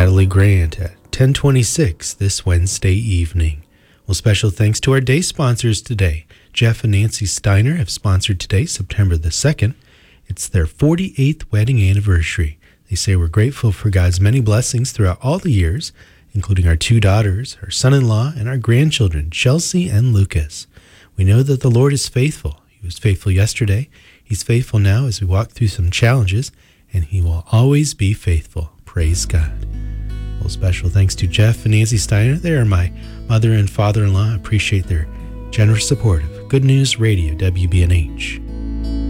Natalie Grant at 10:26 this Wednesday evening. Well, special thanks to our day sponsors today. Jeff and Nancy Steiner have sponsored today, September the 2nd. It's their 48th wedding anniversary. They say we're grateful for God's many blessings throughout all the years, including our 2 daughters, our son-in-law, and our grandchildren, Chelsea and Lucas. We know that the Lord is faithful. He was faithful yesterday. He's faithful now as we walk through some challenges, and he will always be faithful. Praise God. Well, special thanks to Jeff and Nancy Steiner. They are my mother and father-in-law. I appreciate their generous support of Good News Radio, WBNH.